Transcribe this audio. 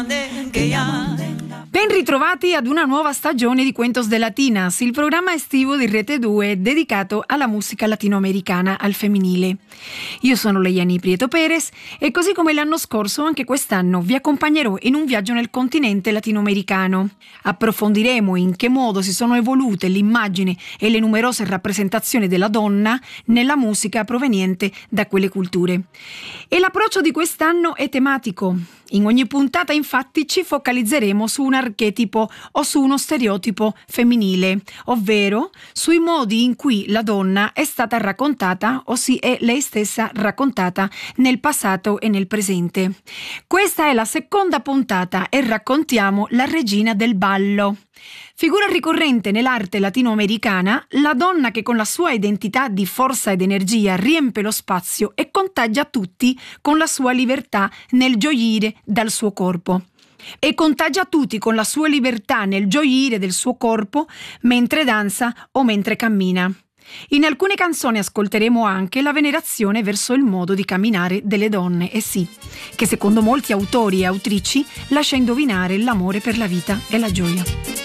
Ben ritrovati ad una nuova stagione di Cuentos de Latinas, il programma estivo di Rete 2 dedicato alla musica latinoamericana al femminile. Io sono Leiani Prieto Perez e così come l'anno scorso anche quest'anno vi accompagnerò in un viaggio nel continente latinoamericano. Approfondiremo in che modo si sono evolute l'immagine e le numerose rappresentazioni della donna nella musica proveniente da quelle culture. E l'approccio di quest'anno è tematico. In ogni puntata infatti ci focalizzeremo su un archetipo o su uno stereotipo femminile, ovvero sui modi in cui la donna è stata raccontata o si è lei stessa raccontata nel passato e nel presente. Questa è la seconda puntata e raccontiamo la regina del ballo. Figura ricorrente nell'arte latinoamericana, la donna che con la sua identità di forza ed energia riempie lo spazio e contagia tutti con la sua libertà nel gioire dal suo corpo. E contagia tutti con la sua libertà nel gioire del suo corpo mentre danza o mentre cammina. In alcune canzoni ascolteremo anche la venerazione verso il modo di camminare delle donne, e sì, che secondo molti autori e autrici lascia indovinare l'amore per la vita e la gioia.